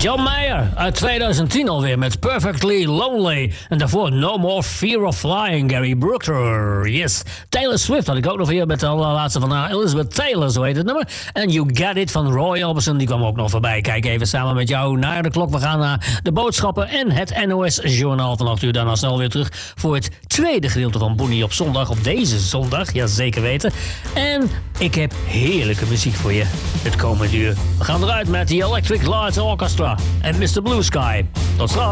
John Mayer uit 2010 alweer met Perfectly Lonely. En daarvoor No More Fear of Flying, Gary Brooker. Yes. Taylor Swift had ik ook nog hier met de allerlaatste van haar. Elizabeth Taylor, zo heet het nummer. En You Get It van Roy Orbison, die kwam ook nog voorbij. Kijk even samen met jou naar de klok. We gaan naar de boodschappen en het NOS-journaal van 8 uur. Daarna snel weer terug voor het tweede gedeelte van Boenie op zondag. Op deze zondag, ja zeker weten. En ik heb heerlijke muziek voor je het komende uur. We gaan eruit met The Electric Light Orchestra en Mr. Blue Sky. Tot straks.